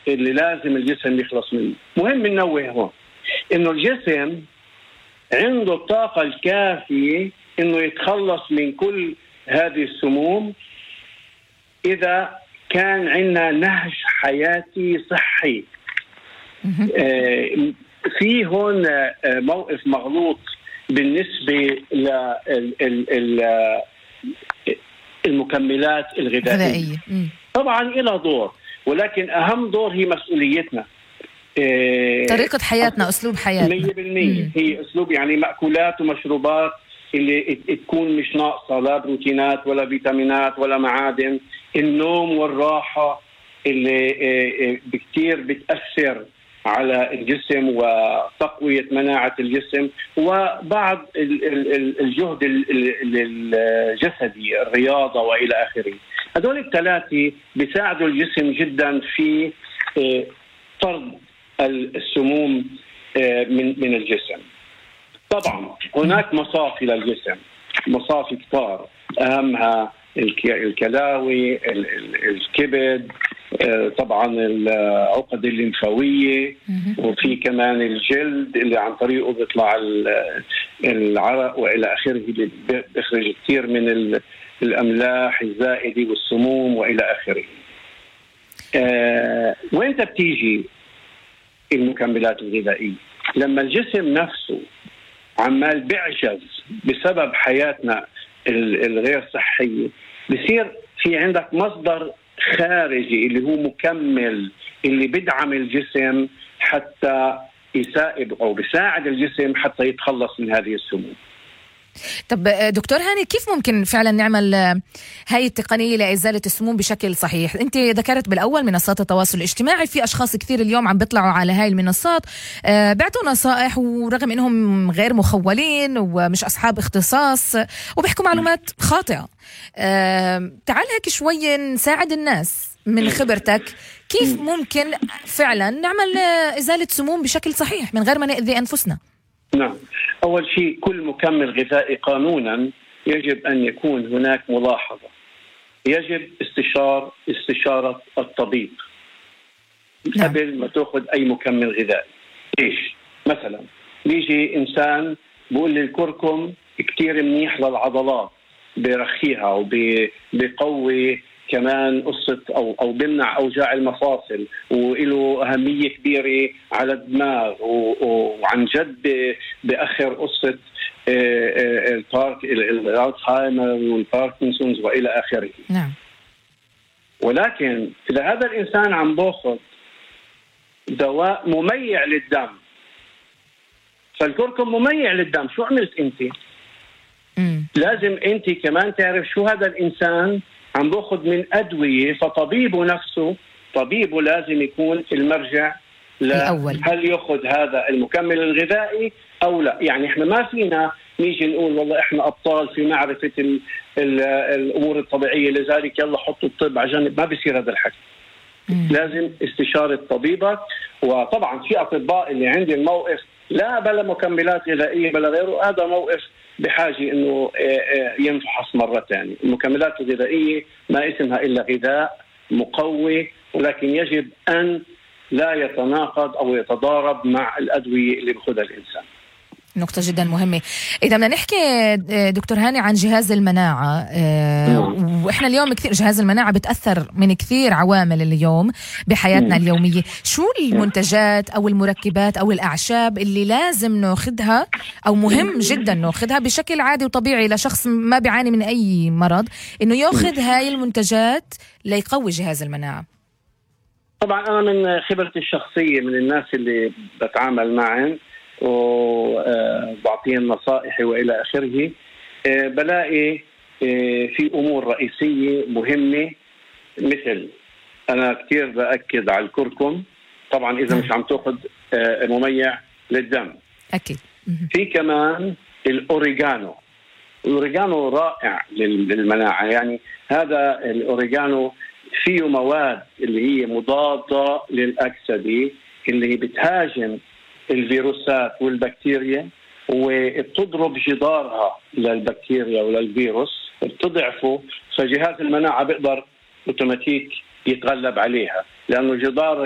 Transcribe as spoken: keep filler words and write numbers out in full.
اللي لازم الجسم يخلص منه. مهم ننوه هون إنه الجسم عنده الطاقة الكافية إنه يتخلص من كل هذه السموم إذا كان عندنا نهج حياتي صحي. آه في هون آه موقف مغلوط بالنسبة للمكملات الغذائية. طبعا إلى دور، ولكن أهم دور هي مسؤوليتنا، آه طريقة حياتنا، أسلوب حياتنا مية بالمية. هي أسلوب، يعني مأكولات ومشروبات اللي تكون مش ناقصة لا بروتينات ولا فيتامينات ولا معادن. النوم والراحة اللي بكتير بتأثر على الجسم وتقوية مناعة الجسم، وبعض الجهد الجسدي، الرياضة وإلى آخره. هذول الثلاثة بيساعدوا الجسم جدا في طرد السموم من من الجسم. طبعا هناك مصافي للجسم، مصافي كتار، أهمها الكلاوي، الكبد، طبعا العقد الليمفاوية، وفي كمان الجلد اللي عن طريقه بيطلع العرق وإلى آخره، اللي بيخرج كثير من الأملاح الزائدة والسموم وإلى آخره. أه وين بتيجي المكملات الغذائية؟ لما الجسم نفسه عمال بيعجز بسبب حياتنا الغير صحية، بصير في عندك مصدر خارجي اللي هو مكمل اللي بدعم الجسم حتى يساعد أو بيساعد الجسم حتى يتخلص من هذه السموم. طب دكتور هاني، كيف ممكن فعلا نعمل هاي التقنية لإزالة السموم بشكل صحيح؟ أنت ذكرت بالأول منصات التواصل الاجتماعي، في أشخاص كثير اليوم عم بيطلعوا على هاي المنصات آه بيعطوا نصائح، ورغم إنهم غير مخولين ومش أصحاب اختصاص وبيحكوا معلومات خاطئة. آه تعال هيك شوي نساعد الناس من خبرتك، كيف ممكن فعلا نعمل إزالة سموم بشكل صحيح من غير ما نأذي أنفسنا؟ نعم، أول شيء كل مكمل غذائي قانونا يجب أن يكون هناك ملاحظة، يجب استشارة استشارة الطبيب نعم. قبل ما تأخذ أي مكمل غذائي. ليش؟ مثلا بيجي إنسان بقول لي الكركم كتير منيح للعضلات، بيرخيها وبيقوي كمان قصة أو أو بمنع أوجاع المفاصل، وله أهمية كبيرة على الدماغ، وعن جد بأخر قصة البارك الألزهايمر والباركنسونز وإلى آخره. نعم. ولكن إذا هذا الإنسان عم باخذ دواء مميع للدم، فالكركم مميع للدم، شو عملت أنت؟ مم. لازم أنت كمان تعرف شو هذا الإنسان عم باخذ من أدوية، فطبيبه نفسه طبيبه لازم يكون المرجع الأول، هل يأخذ هذا المكمل الغذائي أو لا. يعني إحنا ما فينا نيجي نقول والله إحنا أبطال في معرفة ال ال الأمور الطبيعية لذلك يلا حطوا الطب على جنب، ما بيصير هذا الحكي. مم. لازم استشارة طبيبك. وطبعا في أطباء اللي عندي الموقف لا بلا مكملات غذائية بلا غيره، هذا موقف بحاجة إنه ينفحص مرة ثانية. المكملات الغذائية ما اسمها إلا غذاء مقوي، ولكن يجب أن لا يتناقض أو يتضارب مع الأدوية اللي بياخذها الإنسان. نقطة جدا مهمة. إذا بدنا نحكي دكتور هاني عن جهاز المناعة، أه وإحنا اليوم كثير جهاز المناعة بتأثر من كثير عوامل اليوم بحياتنا اليومية، شو المنتجات أو المركبات أو الأعشاب اللي لازم ناخدها أو مهم جدا ناخدها بشكل عادي وطبيعي لشخص ما بيعاني من أي مرض إنه ياخد هاي المنتجات ليقوي جهاز المناعة؟ طبعا أنا من خبرتي الشخصية من الناس اللي بتعامل معهم وبعطيهم نصائح وإلى آخره، بلاقي في أمور رئيسية مهمة، مثل أنا كتير بأكد على الكركم طبعا إذا مش عم تأخذ مميع للدم. أكيد. في كمان الأوريغانو. الأوريغانو رائع للمناعة، يعني هذا الأوريغانو فيه مواد اللي هي مضادة للأكسدة اللي بتهاجم الفيروسات والبكتيريا وبتضرب جدارها للبكتيريا وللفيروس بتضعفه، فجهاز المناعة بيقدر اوتوماتيك يتغلب عليها لأنه جدار